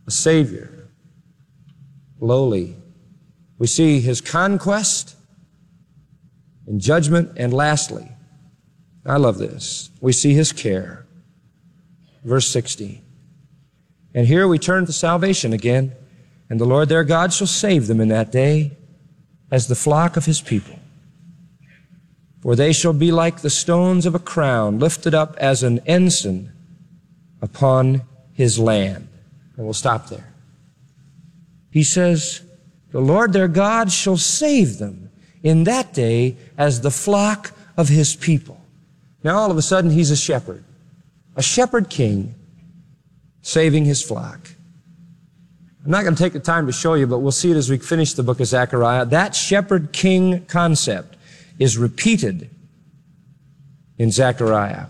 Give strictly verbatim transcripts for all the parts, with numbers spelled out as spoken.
a Savior, lowly. We see His conquest in judgment, and lastly, I love this, we see His care. Verse sixty. And here we turn to salvation again. And the Lord their God shall save them in that day as the flock of His people. For they shall be like the stones of a crown, lifted up as an ensign upon His land. And we'll stop there. He says, the Lord their God shall save them in that day as the flock of His people. Now all of a sudden He's a shepherd, a shepherd king saving His flock. I'm not going to take the time to show you, but we'll see it as we finish the book of Zechariah. That shepherd king concept is repeated in Zechariah.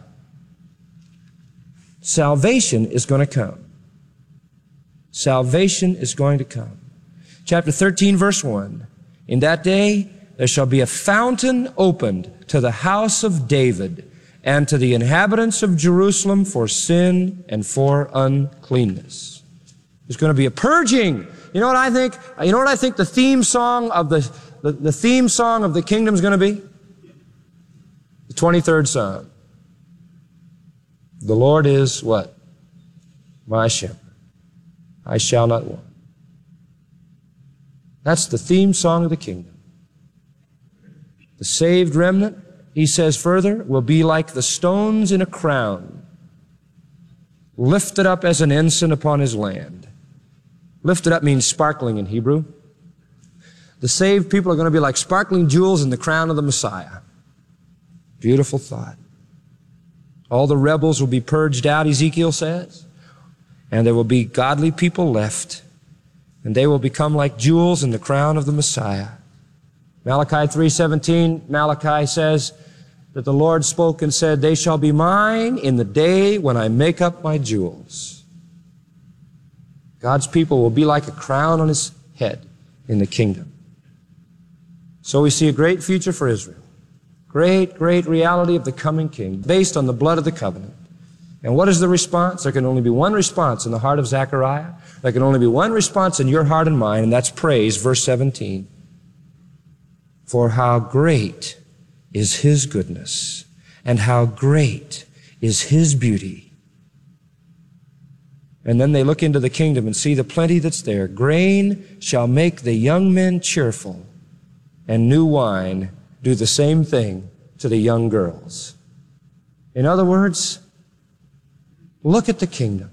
Salvation is going to come. Salvation is going to come. Chapter thirteen, verse one. In that day there shall be a fountain opened to the house of David and to the inhabitants of Jerusalem for sin and for uncleanness. There's going to be a purging. You know what I think? You know what I think the theme song of the, the, the theme song of the kingdom is going to be? The twenty-third Psalm. The Lord is what? My shepherd. I shall not want. That's the theme song of the kingdom. The saved remnant, he says further, will be like the stones in a crown, lifted up as an ensign upon His land. Lifted up means sparkling in Hebrew. The saved people are going to be like sparkling jewels in the crown of the Messiah. Beautiful thought. All the rebels will be purged out, Ezekiel says, and there will be godly people left, and they will become like jewels in the crown of the Messiah. Malachi three seventeen, Malachi says that the Lord spoke and said, they shall be mine in the day when I make up my jewels. God's people will be like a crown on His head in the kingdom. So we see a great future for Israel. Great, great reality of the coming King based on the blood of the covenant. And what is the response? There can only be one response in the heart of Zechariah. There can only be one response in your heart and mine, and that's praise, verse seventeen. For how great is His goodness, and how great is His beauty. And then they look into the kingdom and see the plenty that's there. Grain shall make the young men cheerful, and new wine do the same thing to the young girls. In other words, look at the kingdom.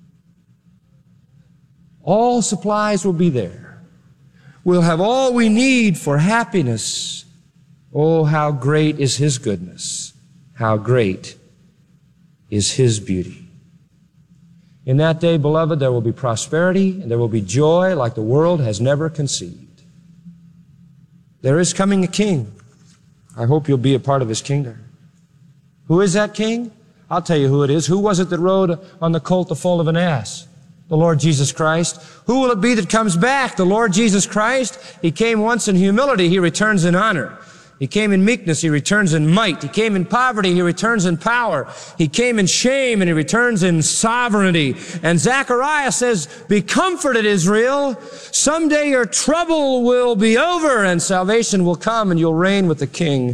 All supplies will be there. We'll have all we need for happiness. Oh, how great is His goodness. How great is His beauty. In that day, beloved, there will be prosperity and there will be joy like the world has never conceived. There is coming a king. I hope you'll be a part of His kingdom. Who is that king? I'll tell you who it is. Who was it that rode on the colt the foal of an ass? The Lord Jesus Christ. Who will it be that comes back? The Lord Jesus Christ. He came once in humility. He returns in honor. He came in meekness, He returns in might. He came in poverty, He returns in power. He came in shame, and He returns in sovereignty. And Zechariah says, be comforted, Israel. Someday your trouble will be over, and salvation will come, and you'll reign with the King.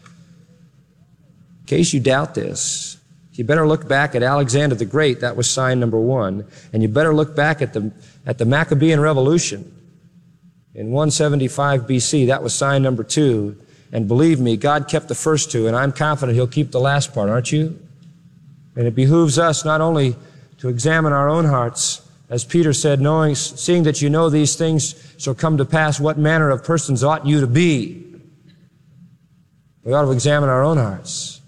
In case you doubt this, you better look back at Alexander the Great. That was sign number one. And you better look back at the, at the Maccabean Revolution in one seventy-five B C. That was sign number two. And believe me, God kept the first two, and I'm confident He'll keep the last part, aren't you? And it behooves us not only to examine our own hearts, as Peter said, knowing, seeing that you know these things shall come to pass, what manner of persons ought you to be? We ought to examine our own hearts.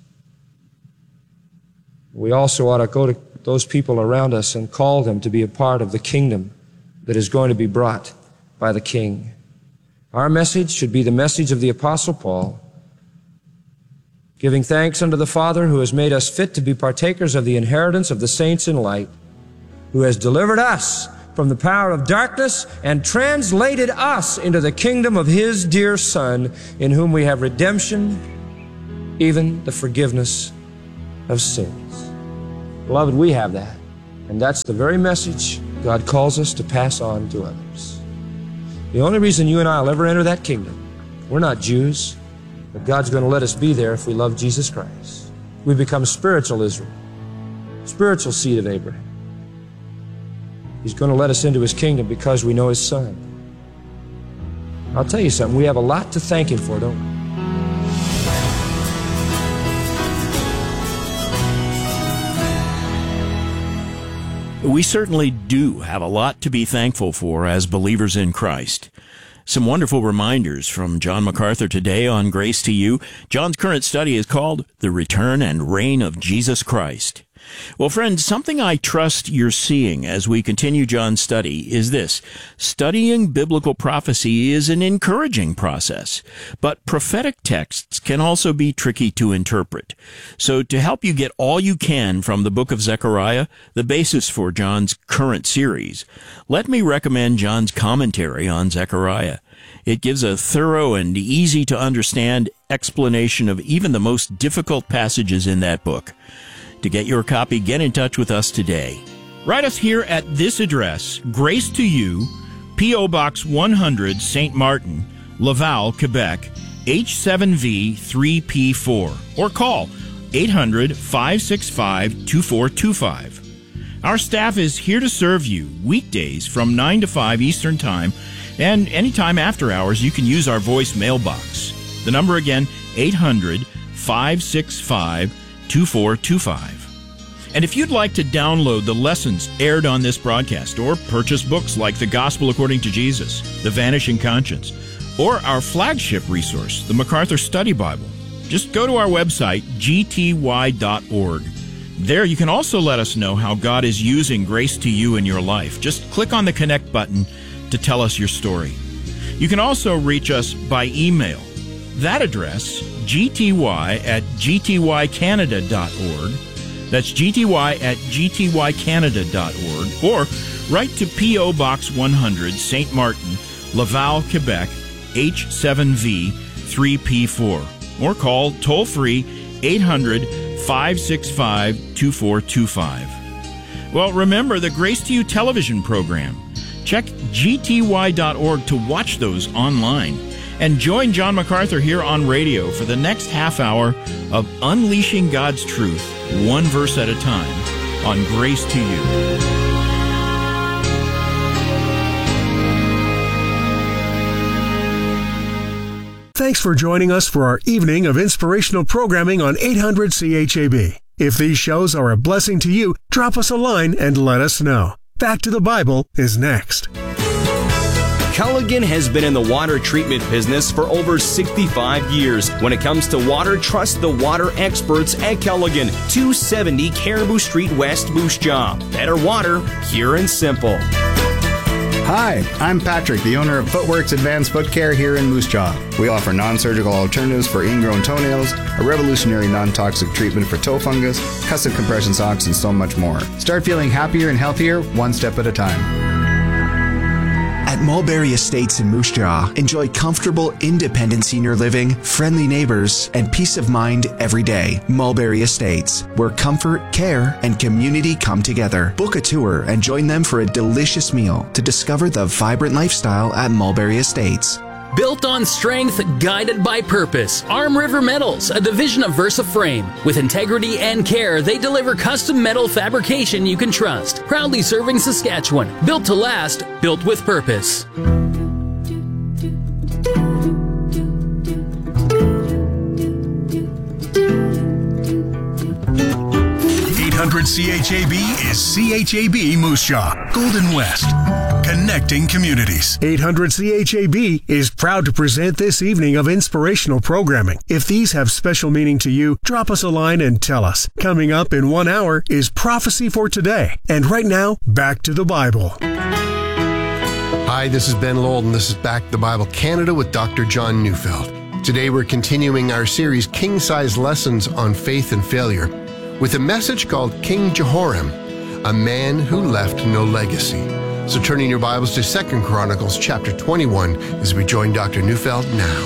We also ought to go to those people around us and call them to be a part of the kingdom that is going to be brought by the King. Our message should be the message of the Apostle Paul, giving thanks unto the Father who has made us fit to be partakers of the inheritance of the saints in light, who has delivered us from the power of darkness and translated us into the kingdom of His dear Son, in whom we have redemption, even the forgiveness of sins. Beloved, we have that, and that's the very message God calls us to pass on to others. The only reason you and I will ever enter that kingdom, we're not Jews, but God's going to let us be there if we love Jesus Christ. We become spiritual Israel, spiritual seed of Abraham. He's going to let us into His kingdom because we know His Son. I'll tell you something, we have a lot to thank Him for, don't we? We certainly do have a lot to be thankful for as believers in Christ. Some wonderful reminders from John MacArthur today on Grace to You. John's current study is called The Return and Reign of Jesus Christ. Well, friends, something I trust you're seeing as we continue John's study is this. Studying biblical prophecy is an encouraging process, but prophetic texts can also be tricky to interpret. So to help you get all you can from the book of Zechariah, the basis for John's current series, let me recommend John's commentary on Zechariah. It gives a thorough and easy to understand explanation of even the most difficult passages in that book. To get your copy, get in touch with us today. Write us here at this address, Grace to You, P O. Box one hundred, Saint Martin, Laval, Quebec, H seven V three P four, or call eight hundred, five six five, two four two five. Our staff is here to serve you weekdays from nine to five Eastern Time, and anytime after hours you can use our voice mailbox. The number again, eight hundred, five six five, two four two five. And if you'd like to download the lessons aired on this broadcast or purchase books like The Gospel According to Jesus, The Vanishing Conscience, or our flagship resource, the MacArthur Study Bible, just go to our website, g t y dot org. There you can also let us know how God is using Grace to You in your life. Just click on the Connect button to tell us your story. You can also reach us by email. That address, g t y at g t y canada dot org. That's g t y at g t y canada dot org. Or write to P O. Box one hundred, Saint Martin, Laval, Quebec, H seven V three P four. Or call toll-free eight hundred, five six five, two four two five. Well, remember the Grace to You television program. Check g t y dot org to watch those online. And join John MacArthur here on radio for the next half hour of Unleashing God's Truth, one verse at a time, on Grace to You. Thanks for joining us for our evening of inspirational programming on eight hundred C H A B. If these shows are a blessing to you, drop us a line and let us know. Back to the Bible is next. Culligan has been in the water treatment business for over sixty-five years. When it comes to water, trust the water experts at Culligan, two seventy Caribou Street West, Moose Jaw. Better water, pure and simple. Hi, I'm Patrick, the owner of Footworks Advanced Foot Care here in Moose Jaw. We offer non-surgical alternatives for ingrown toenails, a revolutionary non-toxic treatment for toe fungus, custom compression socks, and so much more. Start feeling happier and healthier one step at a time. At Mulberry Estates in Moose Jaw, enjoy comfortable, independent senior living, friendly neighbors, and peace of mind every day. Mulberry Estates, where comfort, care, and community come together. Book a tour and join them for a delicious meal to discover the vibrant lifestyle at Mulberry Estates. Built on strength, guided by purpose. Arm River Metals, a division of Versa Frame. With integrity and care, they deliver custom metal fabrication you can trust. Proudly serving Saskatchewan. Built to last, built with purpose. eight hundred C H A B is C H A B Moose Jaw, Golden West. Connecting communities. eight hundred C H A B is proud to present this evening of inspirational programming. If these have special meaning to you, drop us a line and tell us. Coming up in one hour is Prophecy for Today. And right now, back to the Bible. Hi, this is Ben Lowell, and this is Back to the Bible Canada with Doctor John Neufeld. Today we're continuing our series King-Size Lessons on Faith and Failure with a message called King Jehoram, a man who left no legacy. So turning your Bibles to Second Chronicles chapter twenty-one as we join Doctor Neufeld now.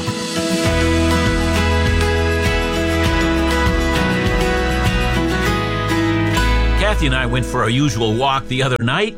Kathy and I went for our usual walk the other night,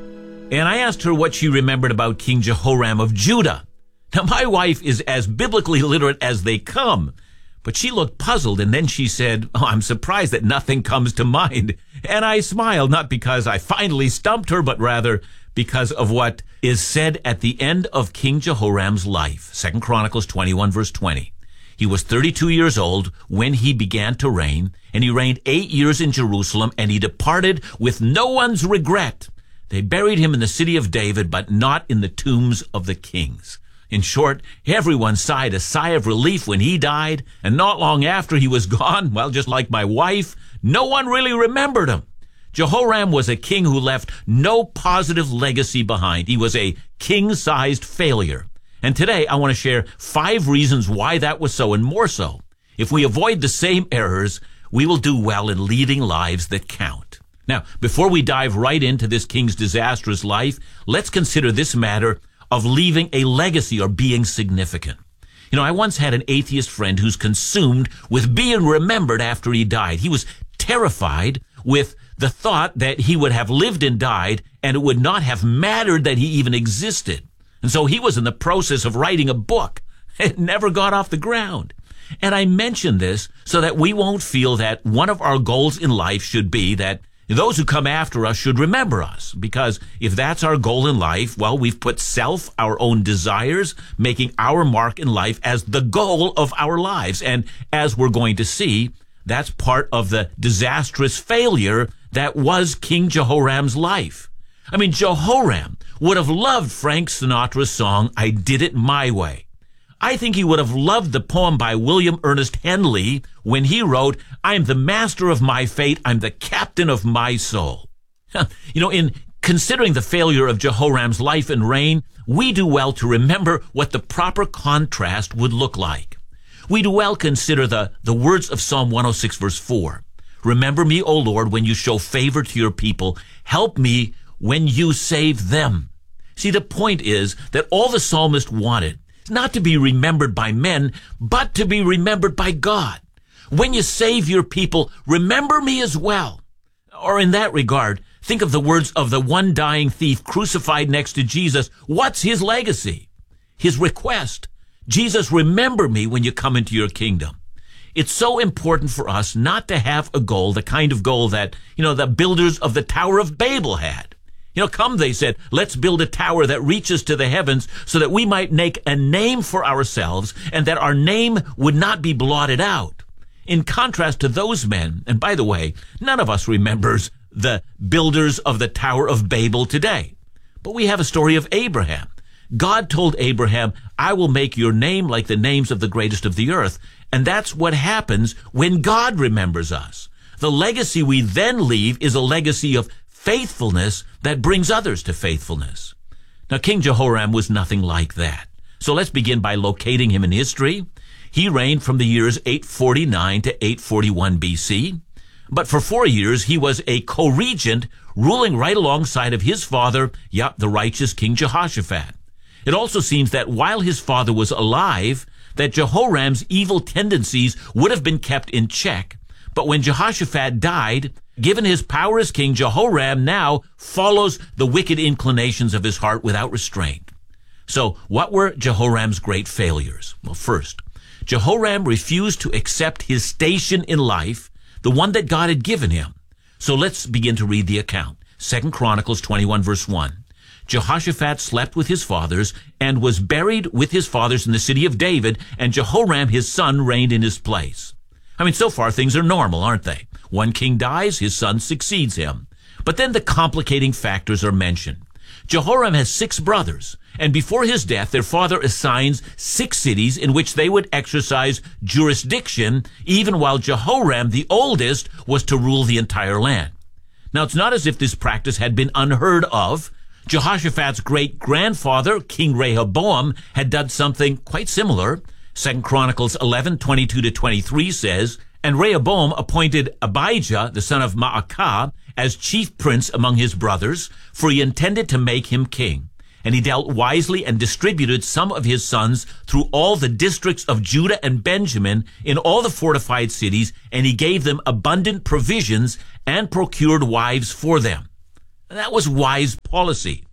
and I asked her what she remembered about King Jehoram of Judah. Now, my wife is as biblically literate as they come, but she looked puzzled, and then she said, "Oh, I'm surprised that nothing comes to mind." And I smiled, not because I finally stumped her, but rather because of what is said at the end of King Jehoram's life. Second Chronicles twenty-one, verse twenty. He was thirty-two years old when he began to reign, and he reigned eight years in Jerusalem, and he departed with no one's regret. They buried him in the city of David, but not in the tombs of the kings. In short, everyone sighed a sigh of relief when he died, and not long after he was gone, well, just like my wife, no one really remembered him. Jehoram was a king who left no positive legacy behind. He was a king-sized failure. And today I want to share five reasons why that was so, and more so, if we avoid the same errors, we will do well in leading lives that count. Now, before we dive right into this king's disastrous life, let's consider this matter of leaving a legacy or being significant. You know, I once had an atheist friend who's consumed with being remembered after he died. He was terrified with the thought that he would have lived and died, and it would not have mattered that he even existed. And so he was in the process of writing a book. It never got off the ground. And I mention this so that we won't feel that one of our goals in life should be that those who come after us should remember us. Because if that's our goal in life, well, we've put self, our own desires, making our mark in life as the goal of our lives. And as we're going to see, that's part of the disastrous failure that was King Jehoram's life. I mean, Jehoram would have loved Frank Sinatra's song, "I Did It My Way." I think he would have loved the poem by William Ernest Henley when he wrote, "I'm the master of my fate, I'm the captain of my soul." You know, in considering the failure of Jehoram's life and reign, we do well to remember what the proper contrast would look like. We do well consider the, the words of Psalm one oh six, verse four. "Remember me, O Lord, when you show favor to your people. Help me when you save them." See, the point is that all the psalmist wanted is not to be remembered by men, but to be remembered by God. When you save your people, remember me as well. Or in that regard, think of the words of the one dying thief crucified next to Jesus. What's his legacy? His request. Jesus, remember me when you come into your kingdom. It's so important for us not to have a goal, the kind of goal that, you know, the builders of the Tower of Babel had. You know, come, they said, let's build a tower that reaches to the heavens so that we might make a name for ourselves and that our name would not be blotted out. In contrast to those men, and by the way, none of us remembers the builders of the Tower of Babel today. But we have a story of Abraham. God told Abraham, "I will make your name like the names of the greatest of the earth." And that's what happens when God remembers us. The legacy we then leave is a legacy of faithfulness that brings others to faithfulness. Now, King Jehoram was nothing like that. So let's begin by locating him in history. He reigned from the years eight forty-nine to eight forty-one B C. But for four years, he was a co-regent, ruling right alongside of his father, yeah, the righteous King Jehoshaphat. It also seems that while his father was alive, that Jehoram's evil tendencies would have been kept in check. But when Jehoshaphat died, given his power as king, Jehoram now follows the wicked inclinations of his heart without restraint. So what were Jehoram's great failures? Well, first, Jehoram refused to accept his station in life, the one that God had given him. So let's begin to read the account. Second Chronicles twenty-one, verse one. Jehoshaphat slept with his fathers and was buried with his fathers in the city of David, and Jehoram his son reigned in his place. I mean, so far things are normal, aren't they? One king dies, his son succeeds him. But then the complicating factors are mentioned. Jehoram has six brothers, and before his death, their father assigns six cities in which they would exercise jurisdiction, even while Jehoram, the oldest, was to rule the entire land. Now, it's not as if this practice had been unheard of. Jehoshaphat's great-grandfather, King Rehoboam, had done something quite similar. Second Chronicles eleven, twenty-two to twenty-three says, "And Rehoboam appointed Abijah, the son of Maacah, as chief prince among his brothers, for he intended to make him king. And he dealt wisely and distributed some of his sons through all the districts of Judah and Benjamin in all the fortified cities, and he gave them abundant provisions and procured wives for them." And that was wise policy.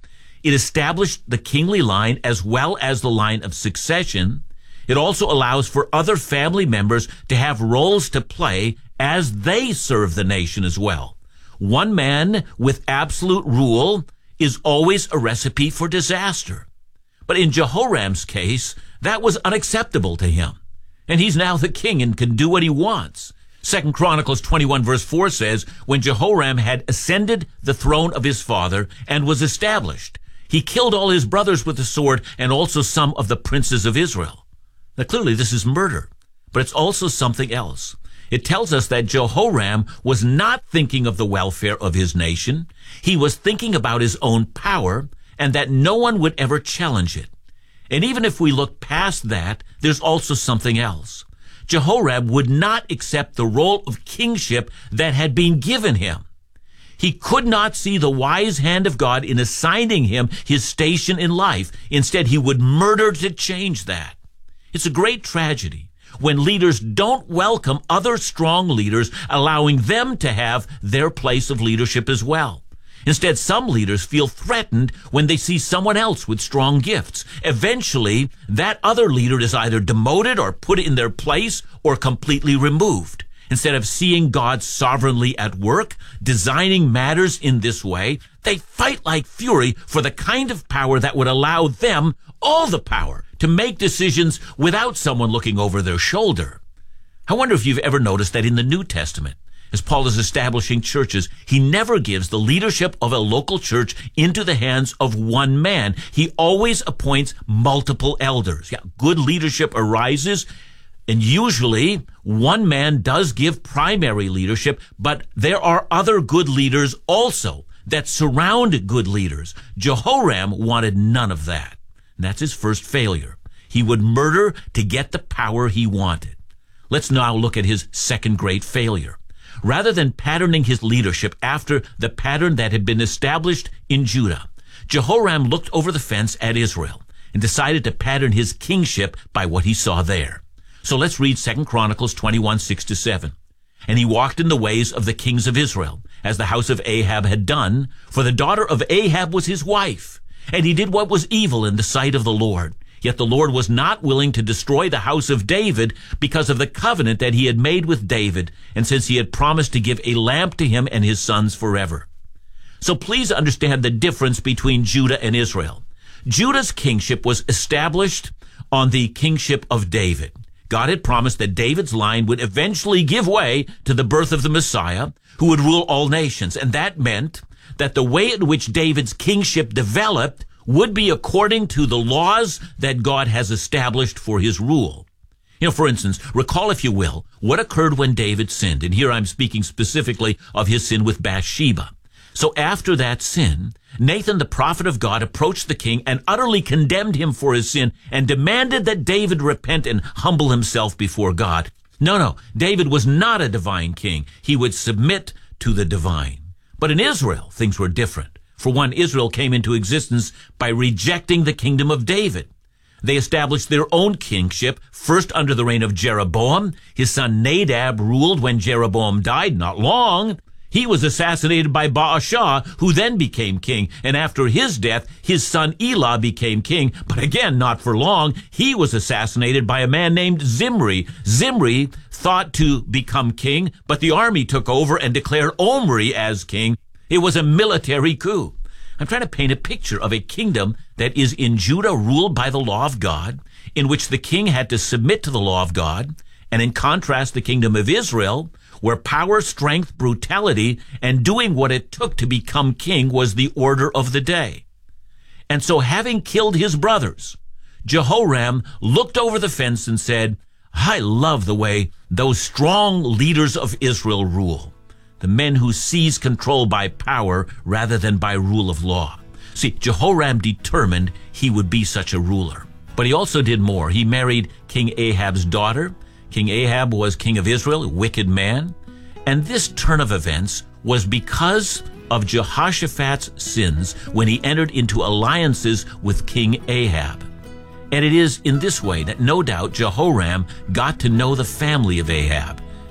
It established the kingly line as well as the line of succession. It also allows for other family members to have roles to play as they serve the nation as well. One man with absolute rule is always a recipe for disaster. But in Jehoram's case, that was unacceptable to him. And he's now the king and can do what he wants. Second Chronicles twenty-one verse four says, when Jehoram had ascended the throne of his father and was established, he killed all his brothers with the sword and also some of the princes of Israel. Now clearly this is murder, but it's also something else. It tells us that Jehoram was not thinking of the welfare of his nation. He was thinking about his own power and that no one would ever challenge it. And even if we look past that, there's also something else. Jehoram would not accept the role of kingship that had been given him. He could not see the wise hand of God in assigning him his station in life. Instead, he would murder to change that. It's a great tragedy when leaders don't welcome other strong leaders, allowing them to have their place of leadership as well. Instead, some leaders feel threatened when they see someone else with strong gifts. Eventually, that other leader is either demoted or put in their place or completely removed. Instead of seeing God sovereignly at work, designing matters in this way, they fight like fury for the kind of power that would allow them all the power to make decisions without someone looking over their shoulder. I wonder if you've ever noticed that in the New Testament, as Paul is establishing churches, he never gives the leadership of a local church into the hands of one man. He always appoints multiple elders. Yeah, good leadership arises, and usually one man does give primary leadership, but there are other good leaders also that surround good leaders. Jehoram wanted none of that. And that's his first failure. He would murder to get the power he wanted. Let's now look at his second great failure. Rather than patterning his leadership after the pattern that had been established in Judah, Jehoram looked over the fence at Israel and decided to pattern his kingship by what he saw there. So let's read Second Chronicles twenty-one, six to seven. And he walked in the ways of the kings of Israel, as the house of Ahab had done, for the daughter of Ahab was his wife. And he did what was evil in the sight of the Lord. Yet the Lord was not willing to destroy the house of David because of the covenant that he had made with David, and since he had promised to give a lamp to him and his sons forever. So please understand the difference between Judah and Israel. Judah's kingship was established on the kingship of David. God had promised that David's line would eventually give way to the birth of the Messiah, who would rule all nations. And that meant that the way in which David's kingship developed would be according to the laws that God has established for his rule. You know, for instance, recall, if you will, what occurred when David sinned. And here I'm speaking specifically of his sin with Bathsheba. So after that sin, Nathan, the prophet of God, approached the king and utterly condemned him for his sin and demanded that David repent and humble himself before God. No, no, David was not a divine king. He would submit to the divine. But in Israel, things were different. For one, Israel came into existence by rejecting the kingdom of David. They established their own kingship, first under the reign of Jeroboam. His son Nadab ruled when Jeroboam died, not long. He was assassinated by Baasha, who then became king. And after his death, his son Elah became king. But again, not for long. He was assassinated by a man named Zimri. Zimri thought to become king, but the army took over and declared Omri as king. It was a military coup. I'm trying to paint a picture of a kingdom that is in Judah ruled by the law of God, in which the king had to submit to the law of God, and in contrast, the kingdom of Israel, where power, strength, brutality, and doing what it took to become king was the order of the day. And so, having killed his brothers, Jehoram looked over the fence and said, I love the way those strong leaders of Israel rule. The men who seize control by power rather than by rule of law. See, Jehoram determined he would be such a ruler. But he also did more. He married King Ahab's daughter. King Ahab was king of Israel, a wicked man. And this turn of events was because of Jehoshaphat's sins when he entered into alliances with King Ahab. And it is in this way that no doubt Jehoram got to know the family of Ahab.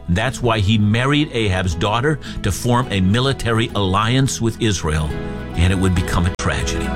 That's why he married Ahab's daughter to form a military alliance with Israel, and it would become a tragedy.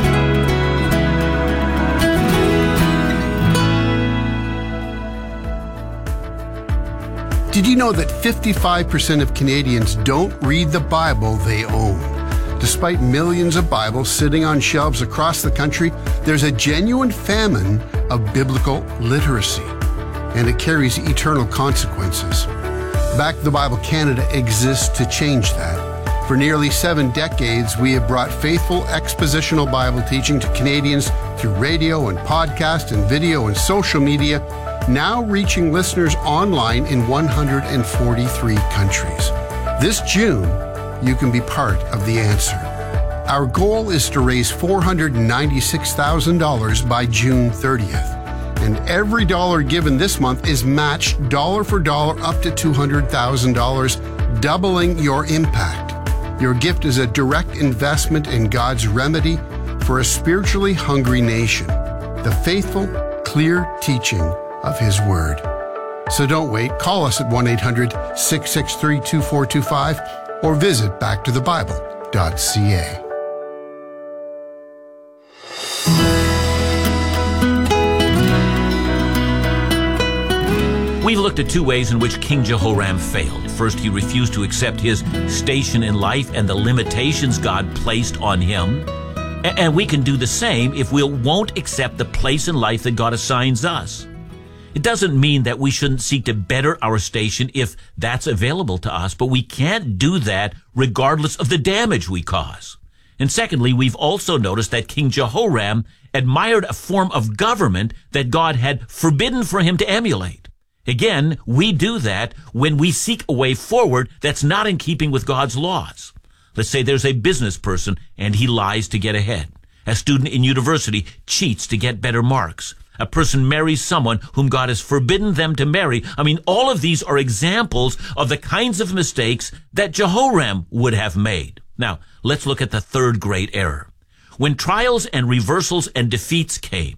Did you know that fifty-five percent of Canadians don't read the Bible they own? Despite millions of Bibles sitting on shelves across the country, there's a genuine famine of biblical literacy, and it carries eternal consequences. Back the Bible Canada exists to change that. For nearly seven decades, we have brought faithful expositional Bible teaching to Canadians through radio and podcast and video and social media, now reaching listeners online in one hundred forty-three countries. This June, you can be part of the answer. Our goal is to raise four hundred ninety-six thousand dollars by June thirtieth. And every dollar given this month is matched dollar for dollar up to two hundred thousand dollars, doubling your impact. Your gift is a direct investment in God's remedy for a spiritually hungry nation, the faithful, clear teaching of His Word. So don't wait. Call us at one eight hundred, six six three, two four two five or visit back to the bible dot c a. We've looked at two ways in which King Jehoram failed. First, he refused to accept his station in life and the limitations God placed on him. And we can do the same if we won't accept the place in life that God assigns us. It doesn't mean that we shouldn't seek to better our station if that's available to us, but we can't do that regardless of the damage we cause. And secondly, we've also noticed that King Jehoram admired a form of government that God had forbidden for him to emulate. Again, we do that when we seek a way forward that's not in keeping with God's laws. Let's say there's a business person and he lies to get ahead. A student in university cheats to get better marks. A person marries someone whom God has forbidden them to marry. I mean, all of these are examples of the kinds of mistakes that Jehoram would have made. Now, let's look at the third great error. When trials and reversals and defeats came,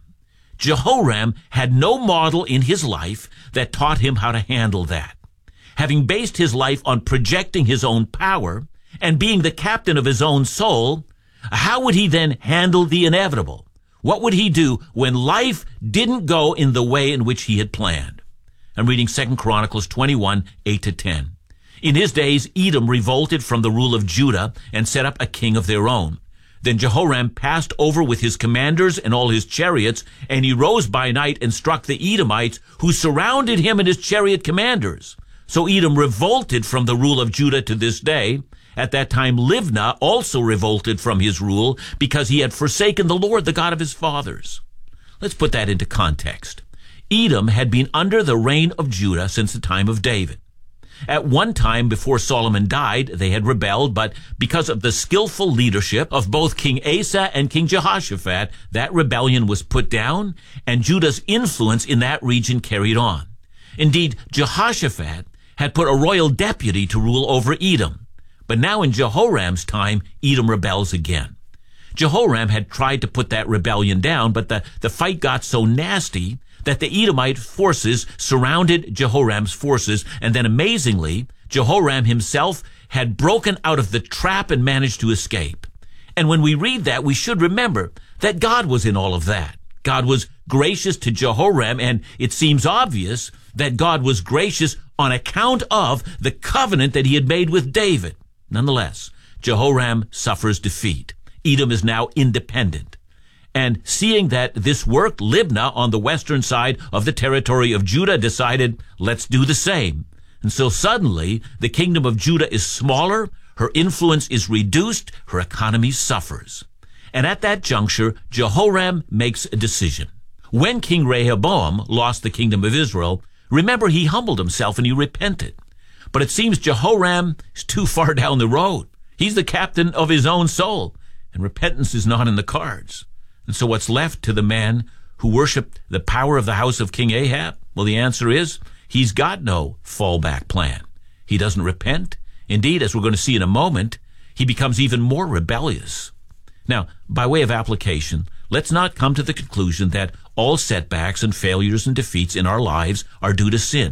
Jehoram had no model in his life that taught him how to handle that. Having based his life on projecting his own power and being the captain of his own soul, how would he then handle the inevitable? What would he do when life didn't go in the way in which he had planned? I'm reading Second Chronicles twenty-one, eight to ten. In his days, Edom revolted from the rule of Judah and set up a king of their own. Then Jehoram passed over with his commanders and all his chariots, and he rose by night and struck the Edomites, who surrounded him and his chariot commanders. So Edom revolted from the rule of Judah to this day. At that time, Libnah also revolted from his rule because he had forsaken the Lord, the God of his fathers. Let's put that into context. Edom had been under the reign of Judah since the time of David. At one time before Solomon died, they had rebelled, but because of the skillful leadership of both King Asa and King Jehoshaphat, that rebellion was put down, and Judah's influence in that region carried on. Indeed, Jehoshaphat had put a royal deputy to rule over Edom. But now in Jehoram's time, Edom rebels again. Jehoram had tried to put that rebellion down, but the, the fight got so nasty that the Edomite forces surrounded Jehoram's forces, and then amazingly, Jehoram himself had broken out of the trap and managed to escape. And when we read that, we should remember that God was in all of that. God was gracious to Jehoram, and it seems obvious that God was gracious on account of the covenant that he had made with David. Nonetheless, Jehoram suffers defeat. Edom is now independent. And seeing that this worked, Libnah on the western side of the territory of Judah decided, let's do the same. And so suddenly, the kingdom of Judah is smaller, her influence is reduced, her economy suffers. And at that juncture, Jehoram makes a decision. When King Rehoboam lost the kingdom of Israel, remember he humbled himself and he repented. But it seems Jehoram is too far down the road. He's the captain of his own soul, and repentance is not in the cards. And so what's left to the man who worshiped the power of the house of King Ahab? Well, the answer is he's got no fallback plan. He doesn't repent. Indeed, as we're going to see in a moment, he becomes even more rebellious. Now, by way of application, let's not come to the conclusion that all setbacks and failures and defeats in our lives are due to sin.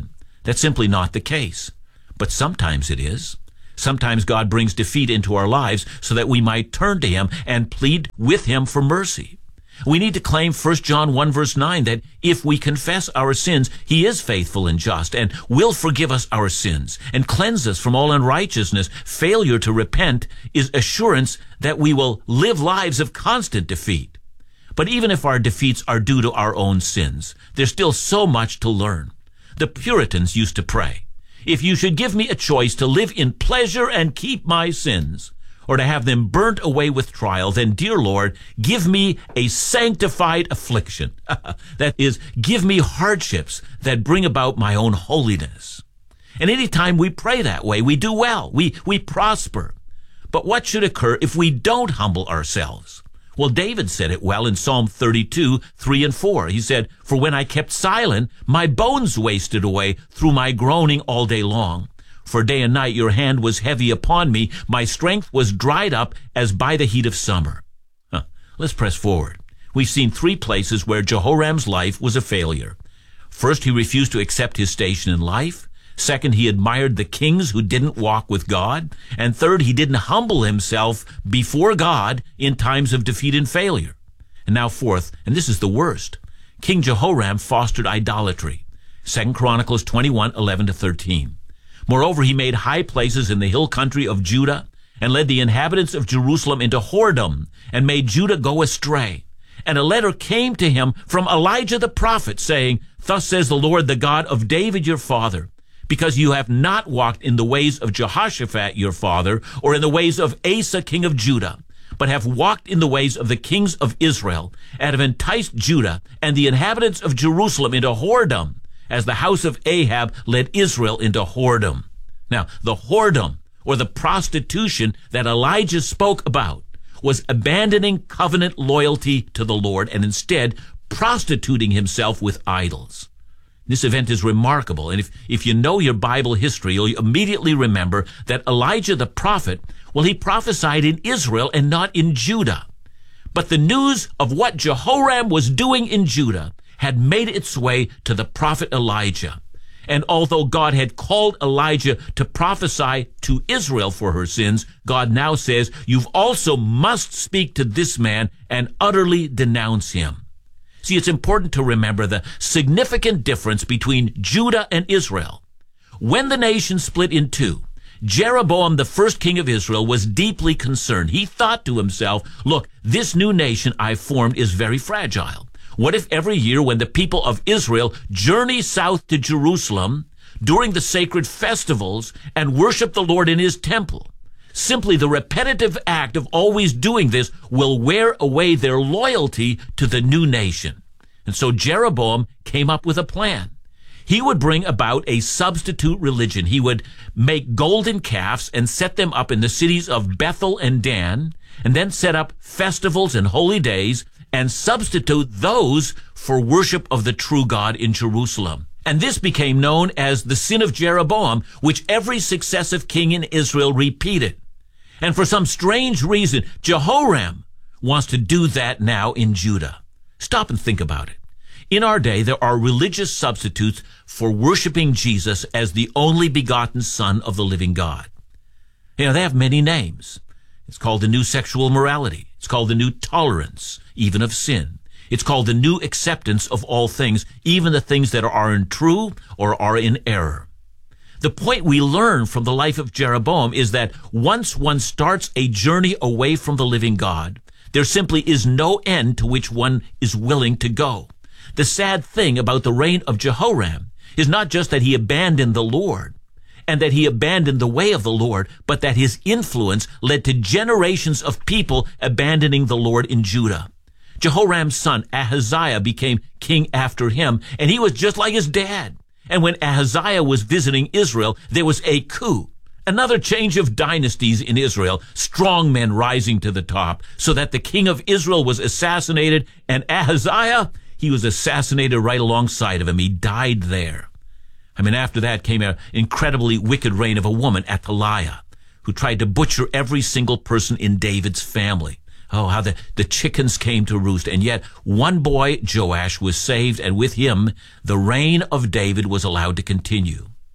That's simply not the case. But sometimes it is. Sometimes God brings defeat into our lives so that we might turn to him and plead with him for mercy. We need to claim First John one verse nine that if we confess our sins, he is faithful and just and will forgive us our sins and cleanse us from all unrighteousness. Failure to repent is assurance that we will live lives of constant defeat. But even if our defeats are due to our own sins, there's still so much to learn. The Puritans used to pray, "If you should give me a choice to live in pleasure and keep my sins, or to have them burnt away with trial, then, dear Lord, give me a sanctified affliction." That is, give me hardships that bring about my own holiness. And any time we pray that way, we do well. We, we prosper. But what should occur if we don't humble ourselves? Well, David said it well in Psalm thirty-two, three and four. He said, "For when I kept silent, my bones wasted away through my groaning all day long. For day and night your hand was heavy upon me. My strength was dried up as by the heat of summer." Huh. Let's press forward. We've seen three places where Jehoram's life was a failure. First, he refused to accept his station in life. Second, he admired the kings who didn't walk with God. And third, he didn't humble himself before God in times of defeat and failure. And now fourth, and this is the worst, King Jehoram fostered idolatry. Second Chronicles twenty-one, eleven to thirteen. Moreover, he made high places in the hill country of Judah and led the inhabitants of Jerusalem into whoredom and made Judah go astray. And a letter came to him from Elijah the prophet, saying, "Thus says the Lord, the God of David your father, because you have not walked in the ways of Jehoshaphat your father, or in the ways of Asa king of Judah, but have walked in the ways of the kings of Israel, and have enticed Judah and the inhabitants of Jerusalem into whoredom, as the house of Ahab led Israel into whoredom." Now, the whoredom, or the prostitution that Elijah spoke about, was abandoning covenant loyalty to the Lord and instead prostituting himself with idols. This event is remarkable, and if, if you know your Bible history, you'll immediately remember that Elijah the prophet, well, he prophesied in Israel and not in Judah. But the news of what Jehoram was doing in Judah had made its way to the prophet Elijah. And although God had called Elijah to prophesy to Israel for her sins, God now says, "You've also must speak to this man and utterly denounce him." See, it's important to remember the significant difference between Judah and Israel. When the nation split in two, Jeroboam, the first king of Israel, was deeply concerned. He thought to himself, "Look, this new nation I've formed is very fragile. What if every year when the people of Israel journey south to Jerusalem during the sacred festivals and worship the Lord in his temple, simply the repetitive act of always doing this will wear away their loyalty to the new nation?" And so Jeroboam came up with a plan. He would bring about a substitute religion. He would make golden calves and set them up in the cities of Bethel and Dan, and then set up festivals and holy days and substitute those for worship of the true God in Jerusalem. And this became known as the sin of Jeroboam, which every successive king in Israel repeated. And for some strange reason, Jehoram wants to do that now in Judah. Stop and think about it. In our day, there are religious substitutes for worshiping Jesus as the only begotten Son of the living God. You know, they have many names. It's called the new sexual morality. It's called the new tolerance, even of sin. It's called the new acceptance of all things, even the things that are untrue or are in error. The point we learn from the life of Jeroboam is that once one starts a journey away from the living God, there simply is no end to which one is willing to go. The sad thing about the reign of Jehoram is not just that he abandoned the Lord and that he abandoned the way of the Lord, but that his influence led to generations of people abandoning the Lord in Judah. Jehoram's son Ahaziah became king after him, and he was just like his dad. And when Ahaziah was visiting Israel, there was a coup, another change of dynasties in Israel, strong men rising to the top, so that the king of Israel was assassinated, and Ahaziah, he was assassinated right alongside of him. He died there. I mean, after that came an incredibly wicked reign of a woman, Athaliah, who tried to butcher every single person in David's family. Oh, how the, the chickens came to roost. And yet one boy, Joash, was saved, and with him, the reign of David was allowed to continue.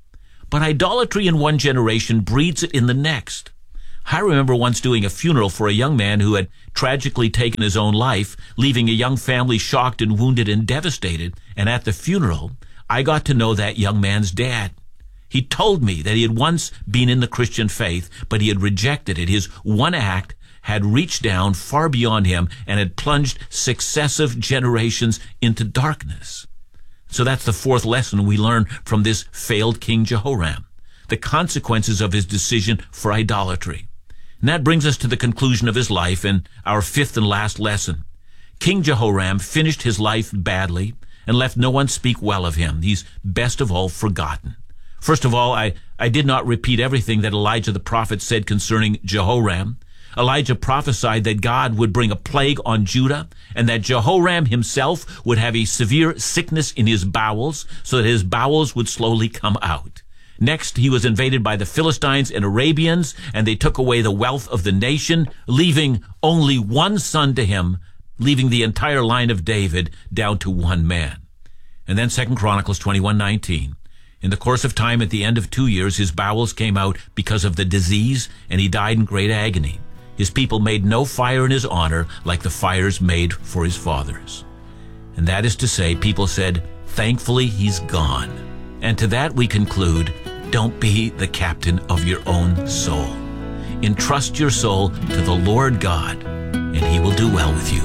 but idolatry in one generation breeds it in the next. I remember once doing a funeral for a young man who had tragically taken his own life, leaving a young family shocked and wounded and devastated. And at the funeral, I got to know that young man's dad. He told me that he had once been in the Christian faith, but he had rejected it. His one act had reached down far beyond him and had plunged successive generations into darkness. So that's the fourth lesson we learn from this failed King Jehoram, the consequences of his decision for idolatry. And that brings us to the conclusion of his life and our fifth and last lesson. King Jehoram finished his life badly and left no one speak well of him. He's best of all forgotten. First of all, I, I did not repeat everything that Elijah the prophet said concerning Jehoram. Elijah prophesied that God would bring a plague on Judah and that Jehoram himself would have a severe sickness in his bowels so that his bowels would slowly come out. Next, he was invaded by the Philistines and Arabians, and they took away the wealth of the nation, leaving only one son to him, leaving the entire line of David down to one man. And then Second Chronicles twenty-one nineteen. In the course of time, at the end of two years, his bowels came out because of the disease, and he died in great agony. His people made no fire in his honor like the fires made for his fathers. And that is to say, people said, thankfully he's gone. And to that we conclude, don't be the captain of your own soul. Entrust your soul to the Lord God, and he will do well with you.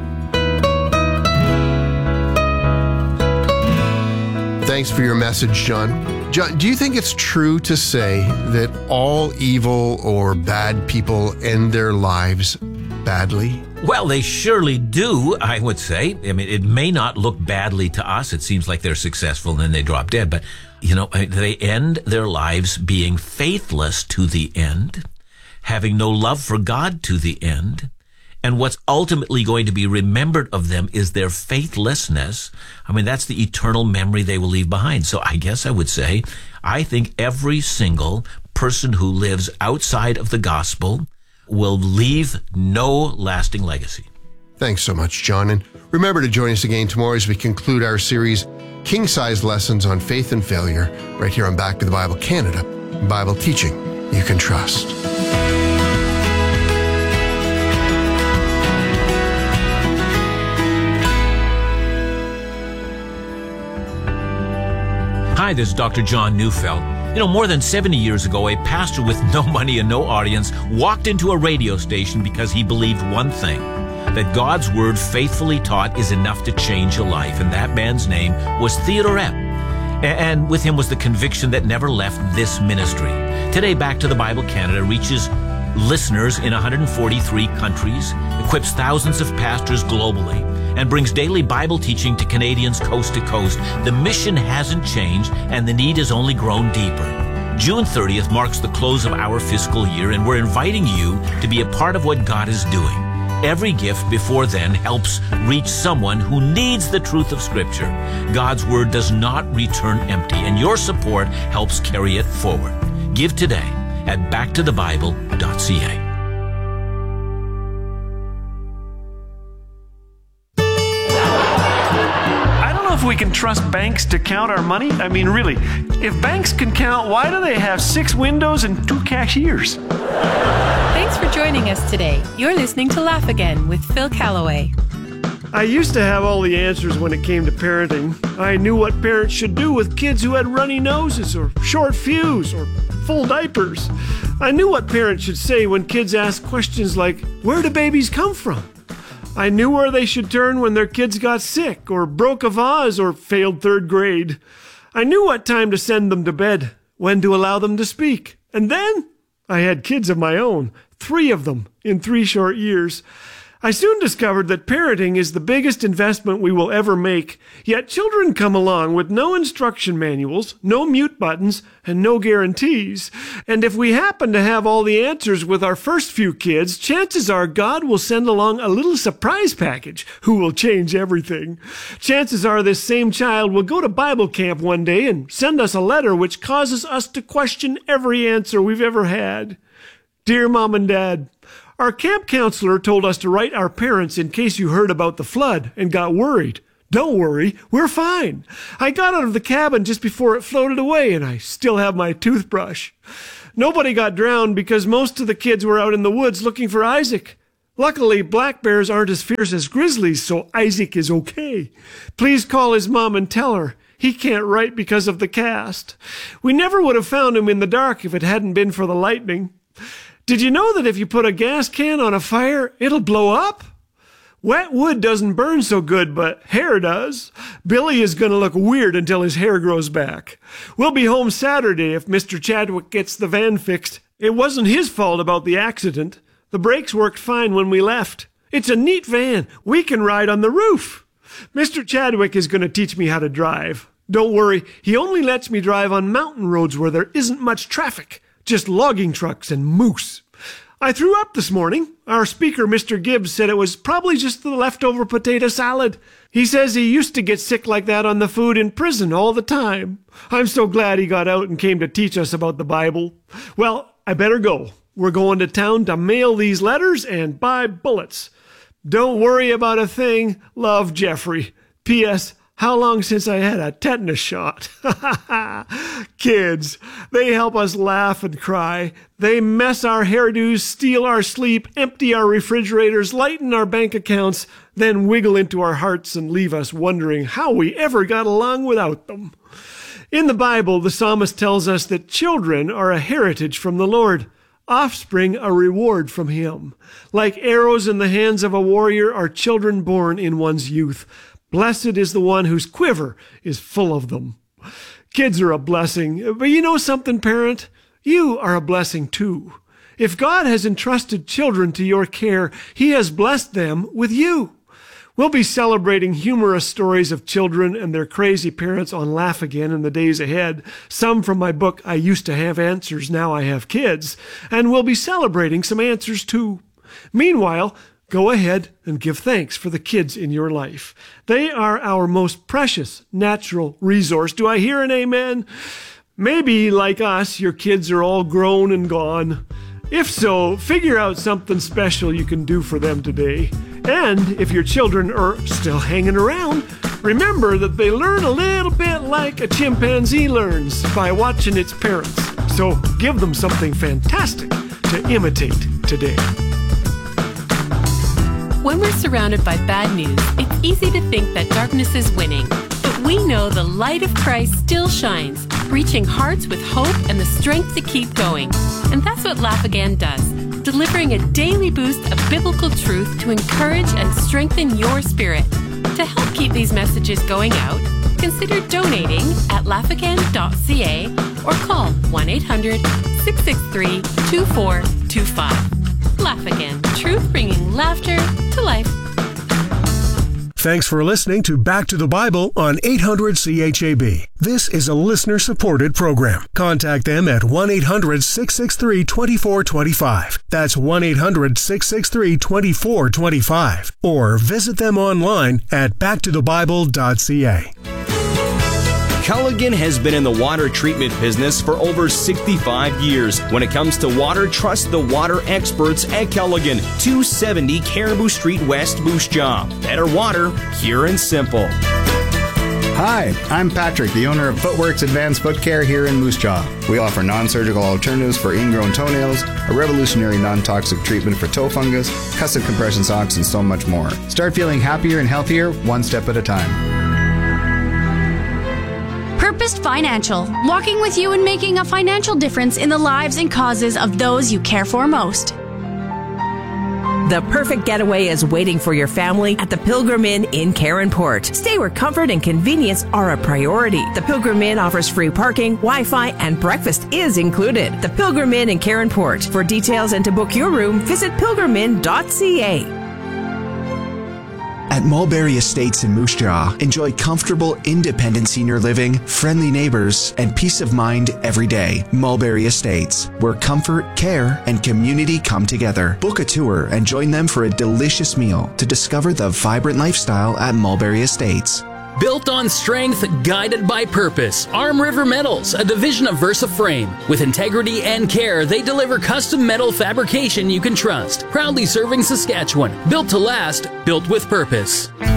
Thanks for your message, John. John, do you think it's true to say that all evil or bad people end their lives badly? Well, they surely do, I would say. I mean, it may not look badly to us. It seems like they're successful and then they drop dead. But, you know, they end their lives being faithless to the end, having no love for God to the end. And what's ultimately going to be remembered of them is their faithlessness. I mean, that's the eternal memory they will leave behind. So I guess I would say, I think every single person who lives outside of the gospel will leave no lasting legacy. Thanks so much, John. And remember to join us again tomorrow as we conclude our series, King-Size Lessons on Faith and Failure, right here on Back to the Bible Canada, Bible teaching you can trust. Hi, this is Doctor John Neufeld. You know, more than seventy years ago, a pastor with no money and no audience walked into a radio station because he believed one thing, that God's Word faithfully taught is enough to change a life. And that man's name was Theodore Epp. And with him was the conviction that never left this ministry. Today, Back to the Bible Canada reaches listeners in one hundred forty-three countries, equips thousands of pastors globally, and brings daily Bible teaching to Canadians coast to coast. The mission hasn't changed, and the need has only grown deeper. June thirtieth marks the close of our fiscal year, and we're inviting you to be a part of what God is doing. Every gift before then helps reach someone who needs the truth of Scripture. God's Word does not return empty, and your support helps carry it forward. Give today at back to the bible dot c a. If we can trust banks to count our money? I mean, really, if banks can count, why do they have six windows and two cashiers? Thanks for joining us today. You're listening to Laugh Again with Phil Callaway. I used to have all the answers when it came to parenting. I knew what parents should do with kids who had runny noses or short fuse or full diapers. I knew what parents should say when kids asked questions like, where do babies come from? I knew where they should turn when their kids got sick or broke a vase or failed third grade. I knew what time to send them to bed, when to allow them to speak. And then I had kids of my own, three of them in three short years. I soon discovered that parenting is the biggest investment we will ever make, yet children come along with no instruction manuals, no mute buttons, and no guarantees. And if we happen to have all the answers with our first few kids, chances are God will send along a little surprise package who will change everything. Chances are this same child will go to Bible camp one day and send us a letter which causes us to question every answer we've ever had. Dear Mom and Dad, our camp counselor told us to write our parents in case you heard about the flood and got worried. Don't worry, we're fine. I got out of the cabin just before it floated away, and I still have my toothbrush. Nobody got drowned because most of the kids were out in the woods looking for Isaac. Luckily, black bears aren't as fierce as grizzlies, so Isaac is okay. Please call his mom and tell her. He can't write because of the cast. We never would have found him in the dark if it hadn't been for the lightning. Did you know that if you put a gas can on a fire, it'll blow up? Wet wood doesn't burn so good, but hair does. Billy is going to look weird until his hair grows back. We'll be home Saturday if Mister Chadwick gets the van fixed. It wasn't his fault about the accident. The brakes worked fine when we left. It's a neat van. We can ride on the roof. Mister Chadwick is going to teach me how to drive. Don't worry, he only lets me drive on mountain roads where there isn't much traffic, just logging trucks and moose. I threw up this morning. Our speaker, Mister Gibbs, said it was probably just the leftover potato salad. He says he used to get sick like that on the food in prison all the time. I'm so glad he got out and came to teach us about the Bible. Well, I better go. We're going to town to mail these letters and buy bullets. Don't worry about a thing. Love, Jeffrey. P S. How long since I had a tetanus shot? Kids, they help us laugh and cry. They mess our hairdos, steal our sleep, empty our refrigerators, lighten our bank accounts, then wiggle into our hearts and leave us wondering how we ever got along without them. In the Bible, the psalmist tells us that children are a heritage from the Lord, offspring a reward from Him. Like arrows in the hands of a warrior are children born in one's youth. Blessed is the one whose quiver is full of them. Kids are a blessing, but you know something, parent? You are a blessing too. If God has entrusted children to your care, He has blessed them with you. We'll be celebrating humorous stories of children and their crazy parents on Laugh Again in the days ahead, some from my book, I Used to Have Answers, Now I Have Kids, and we'll be celebrating some answers too. Meanwhile, go ahead and give thanks for the kids in your life. They are our most precious natural resource. Do I hear an amen? Maybe, like us, your kids are all grown and gone. If so, figure out something special you can do for them today. And if your children are still hanging around, remember that they learn a little bit like a chimpanzee learns by watching its parents. So give them something fantastic to imitate today. When we're surrounded by bad news, it's easy to think that darkness is winning. But we know the light of Christ still shines, reaching hearts with hope and the strength to keep going. And that's what Laugh Again does, delivering a daily boost of biblical truth to encourage and strengthen your spirit. To help keep these messages going out, consider donating at laugh again dot c a or call one eight hundred, six six three, two four two five. Laugh Again, truth bringing laughter to life. Thanks for listening to Back to the Bible on eight hundred C H A B. This is a listener-supported program. Contact them at one eight hundred, six six three, two four two five. That's one eight hundred, six six three, two four two five. Or visit them online at back to the bible dot c a. Culligan has been in the water treatment business for over sixty-five years. When it comes to water, trust the water experts at Culligan, two seventy Caribou Street West, Moose Jaw. Better water, pure and simple. Hi, I'm Patrick, the owner of Footworks Advanced Foot Care here in Moose Jaw. We offer non-surgical alternatives for ingrown toenails, a revolutionary non-toxic treatment for toe fungus, custom compression socks, and so much more. Start feeling happier and healthier one step at a time. Purposed Financial, walking with you and making a financial difference in the lives and causes of those you care for most. The perfect getaway is waiting for your family at the Pilgrim Inn in Caronport. Stay where comfort and convenience are a priority. The Pilgrim Inn offers free parking, Wi-Fi, and breakfast is included. The Pilgrim Inn in Caronport. For details and to book your room, visit pilgrim inn dot c a. At Mulberry Estates in Moose Jaw, enjoy comfortable, independent senior living, friendly neighbors, and peace of mind every day. Mulberry Estates, where comfort, care, and community come together. Book a tour and join them for a delicious meal to discover the vibrant lifestyle at Mulberry Estates. Built on strength, guided by purpose. Arm River Metals, a division of Versa Frame. With integrity and care, they deliver custom metal fabrication you can trust. Proudly serving Saskatchewan. Built to last, built with purpose.